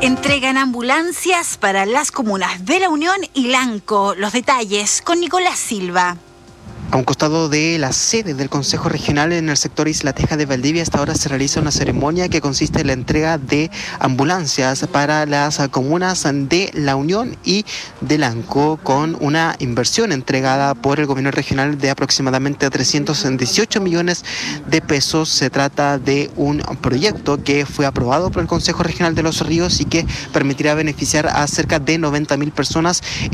Entregan ambulancias para las comunas de La Unión y Lanco. Los detalles con Nicolás Silva. A un costado de la sede del Consejo Regional en el sector Isla Teja de Valdivia, hasta ahora se realiza una ceremonia que consiste en la entrega de ambulancias para las comunas de La Unión y de Lanco, con una inversión entregada por el gobierno regional de aproximadamente 318 millones de pesos. Se trata de un proyecto que fue aprobado por el Consejo Regional de Los Ríos y que permitirá beneficiar a cerca de 90.000 personas